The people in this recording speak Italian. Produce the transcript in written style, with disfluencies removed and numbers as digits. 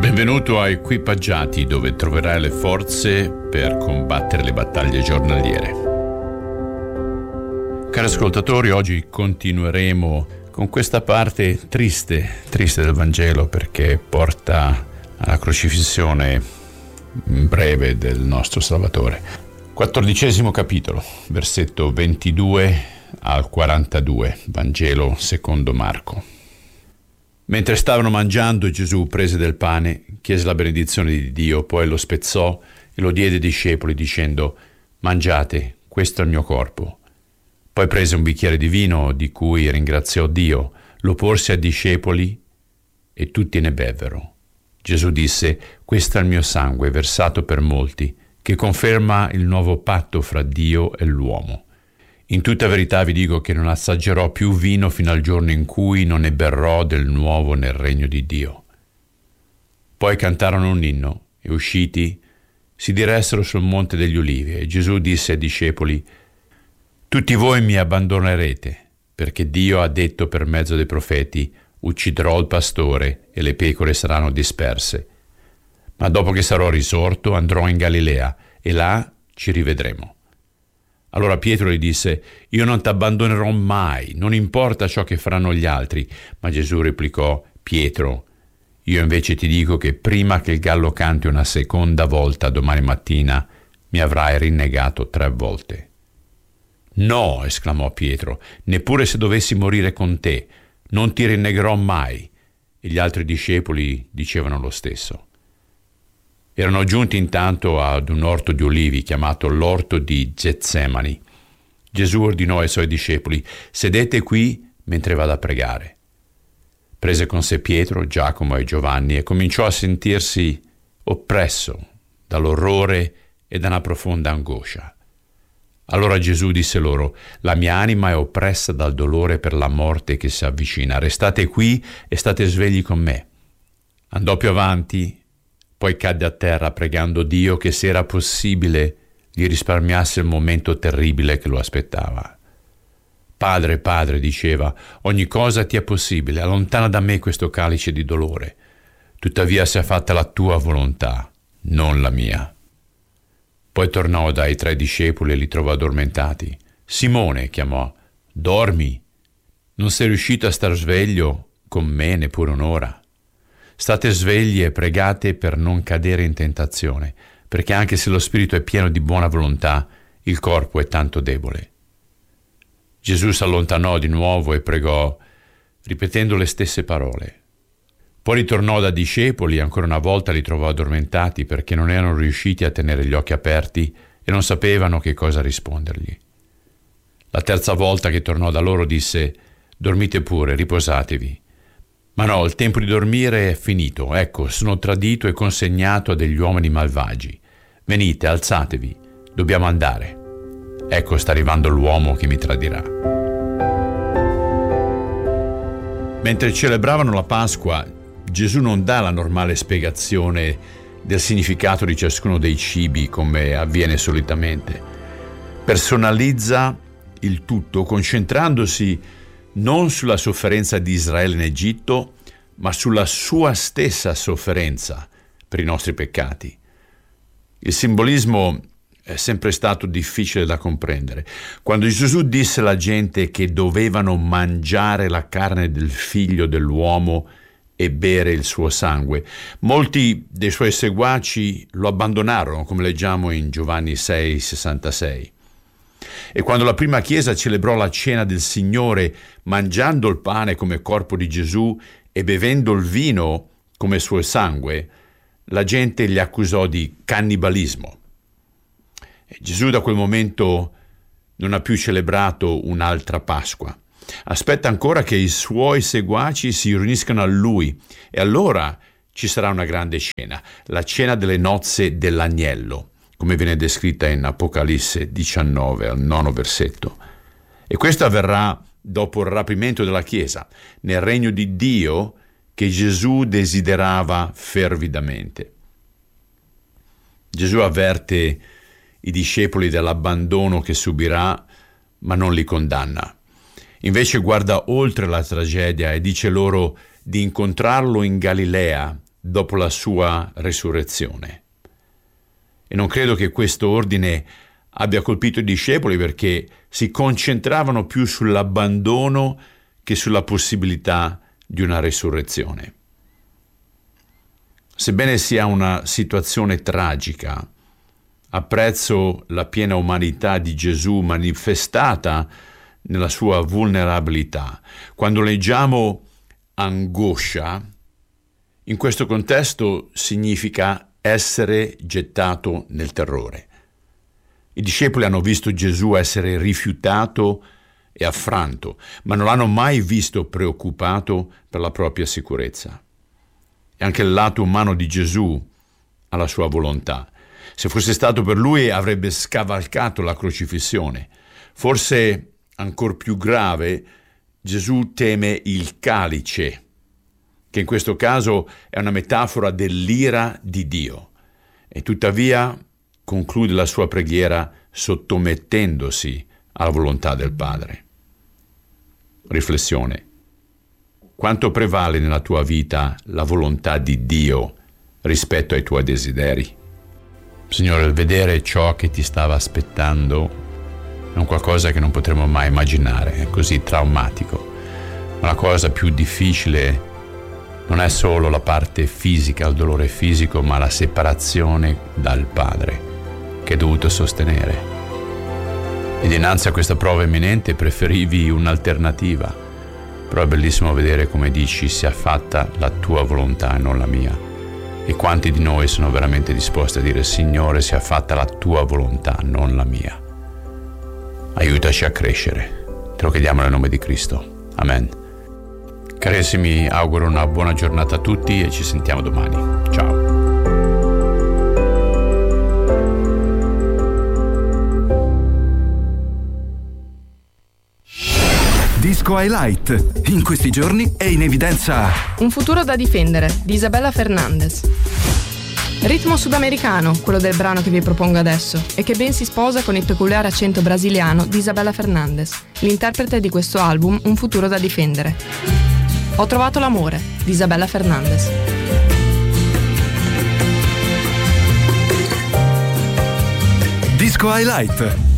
Benvenuto a Equipaggiati, dove troverai le forze per combattere le battaglie giornaliere. Cari ascoltatori, oggi continueremo con questa parte triste del Vangelo, perché porta alla crocifissione breve del nostro Salvatore. 14° capitolo, versetto 22 al 42, Vangelo secondo Marco. Mentre stavano mangiando, Gesù prese del pane, chiese la benedizione di Dio, poi lo spezzò e lo diede ai discepoli dicendo: «Mangiate, questo è il mio corpo». Poi prese un bicchiere di vino di cui ringraziò Dio, lo porse ai discepoli e tutti ne bevvero. Gesù disse: «Questo è il mio sangue versato per molti, che conferma il nuovo patto fra Dio e l'uomo. In tutta verità vi dico che non assaggerò più vino fino al giorno in cui non ne berrò del nuovo nel regno di Dio». Poi cantarono un inno e, usciti, si diressero sul Monte degli Ulivi, e Gesù disse ai discepoli: «Tutti voi mi abbandonerete, perché Dio ha detto per mezzo dei profeti: ucciderò il pastore e le pecore saranno disperse. Ma dopo che sarò risorto andrò in Galilea e là ci rivedremo». Allora Pietro gli disse: «Io non ti abbandonerò mai, non importa ciò che faranno gli altri». Ma Gesù replicò: «Pietro, io invece ti dico che prima che il gallo canti una seconda volta domani mattina mi avrai rinnegato 3 volte». «No», esclamò Pietro, «neppure se dovessi morire con te, non ti rinnegherò mai». E gli altri discepoli dicevano lo stesso. Erano giunti intanto ad un orto di olivi chiamato l'orto di Getsemani. Gesù ordinò ai suoi discepoli: «Sedete qui mentre vado a pregare». Prese con sé Pietro, Giacomo e Giovanni e cominciò a sentirsi oppresso dall'orrore e da una profonda angoscia. Allora Gesù disse loro: «La mia anima è oppressa dal dolore per la morte che si avvicina. Restate qui e state svegli con me». Andò più avanti, poi cadde a terra pregando Dio che, se era possibile, gli risparmiasse il momento terribile che lo aspettava. «Padre, Padre», diceva, «ogni cosa ti è possibile, allontana da me questo calice di dolore. Tuttavia sia fatta la tua volontà, non la mia». Poi tornò dai 3 discepoli e li trovò addormentati. «Simone», chiamò, «dormi? Non sei riuscito a star sveglio con me neppure un'ora? State svegli e pregate per non cadere in tentazione, perché anche se lo spirito è pieno di buona volontà, il corpo è tanto debole». Gesù si allontanò di nuovo e pregò, ripetendo le stesse parole. Poi ritornò dai discepoli e ancora una volta li trovò addormentati, perché non erano riusciti a tenere gli occhi aperti e non sapevano che cosa rispondergli. La 3ª volta che tornò da loro disse: «Dormite pure, riposatevi». «Ma no, il tempo di dormire è finito. Ecco, sono tradito e consegnato a degli uomini malvagi. Venite, alzatevi, dobbiamo andare. Ecco, sta arrivando l'uomo che mi tradirà». Mentre celebravano la Pasqua, Gesù non dà la normale spiegazione del significato di ciascuno dei cibi come avviene solitamente. Personalizza il tutto, concentrandosi non sulla sofferenza di Israele in Egitto, ma sulla sua stessa sofferenza per i nostri peccati. Il simbolismo è sempre stato difficile da comprendere. Quando Gesù disse alla gente che dovevano mangiare la carne del figlio dell'uomo e bere il suo sangue, molti dei suoi seguaci lo abbandonarono, come leggiamo in Giovanni 6,66. E quando la prima Chiesa celebrò la cena del Signore, mangiando il pane come corpo di Gesù e bevendo il vino come suo sangue, la gente li accusò di cannibalismo. E Gesù da quel momento non ha più celebrato un'altra Pasqua. Aspetta ancora che i suoi seguaci si riuniscano a lui, e allora ci sarà una grande cena, la cena delle nozze dell'agnello, come viene descritta in Apocalisse 19 al 9 versetto. E questo avverrà dopo il rapimento della Chiesa, nel regno di Dio che Gesù desiderava fervidamente. Gesù avverte i discepoli dell'abbandono che subirà, ma non li condanna. Invece guarda oltre la tragedia e dice loro di incontrarlo in Galilea, dopo la sua resurrezione. E non credo che questo ordine abbia colpito i discepoli, perché si concentravano più sull'abbandono che sulla possibilità di una resurrezione. Sebbene sia una situazione tragica, apprezzo la piena umanità di Gesù manifestata nella sua vulnerabilità. Quando leggiamo angoscia, in questo contesto significa essere gettato nel terrore. I discepoli hanno visto Gesù essere rifiutato e affranto, ma non l'hanno mai visto preoccupato per la propria sicurezza. E anche il lato umano di Gesù ha la sua volontà. Se fosse stato per lui, avrebbe scavalcato la crocifissione. Forse ancor più grave, Gesù teme il calice, che in questo caso è una metafora dell'ira di Dio, e tuttavia conclude la sua preghiera sottomettendosi alla volontà del Padre. Riflessione. Quanto prevale nella tua vita la volontà di Dio rispetto ai tuoi desideri? Signore, il vedere ciò che ti stava aspettando è un qualcosa che non potremo mai immaginare, è così traumatico. Ma la cosa più difficile non è solo la parte fisica, il dolore fisico, ma la separazione dal Padre che hai dovuto sostenere. E dinanzi a questa prova imminente preferivi un'alternativa, però è bellissimo vedere come dici sia fatta la tua volontà e non la mia. E quanti di noi sono veramente disposti a dire: Signore, sia fatta la tua volontà, non la mia. Aiutaci a crescere. Te lo chiediamo nel nome di Cristo. Amen. Carissimi, auguro una buona giornata a tutti e ci sentiamo domani. Ciao. Disco Highlight. In questi giorni è in evidenza Un futuro da difendere di Isabella Fernandez. Ritmo sudamericano, quello del brano che vi propongo adesso, e che ben si sposa con il peculiare accento brasiliano di Isabella Fernandez, l'interprete di questo album Un futuro da difendere. Ho trovato l'amore di Isabella Fernandez. Disco Highlight.